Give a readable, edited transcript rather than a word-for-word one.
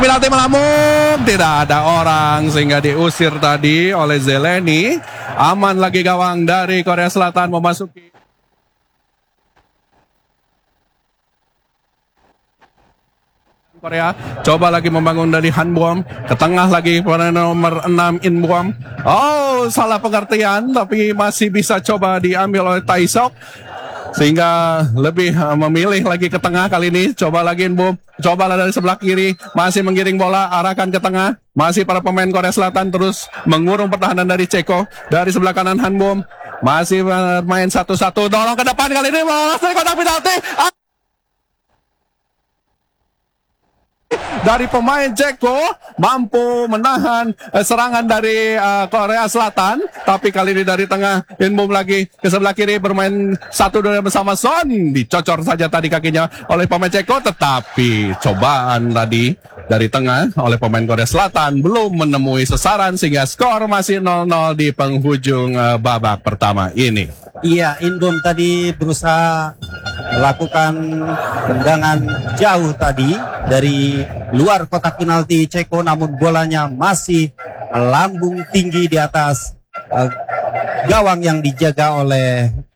penalti melambung, tidak ada orang sehingga diusir tadi oleh Zeleny. Aman lagi gawang dari Korea Selatan memasuki Korea. Coba lagi membangun dari Han Buom ke tengah lagi pada nomor 6 In Buom. Oh, salah pengertian tapi masih bisa coba diambil oleh Taisok. Sehingga lebih memilih lagi ke tengah kali ini. Coba lagi Bum. Coba dari sebelah kiri. Masih menggiring bola. Arahkan ke tengah. Masih para pemain Korea Selatan terus mengurung pertahanan dari Ceko. Dari sebelah kanan Han Bum. Masih bermain satu-satu. Dorong ke depan kali ini. Masih kotak penalti. Dari pemain Ceko mampu menahan serangan dari Korea Selatan, tapi kali ini dari tengah Inbom lagi ke sebelah kiri bermain 1-2 bersama Son, dicocor saja tadi kakinya oleh pemain Ceko, tetapi cobaan tadi dari tengah oleh pemain Korea Selatan belum menemui sasaran sehingga skor masih 0-0 di penghujung babak pertama ini. Iya, Inbom tadi berusaha melakukan tendangan jauh tadi dari luar kotak penalti Ceko, namun bolanya masih melambung tinggi di atas gawang yang dijaga oleh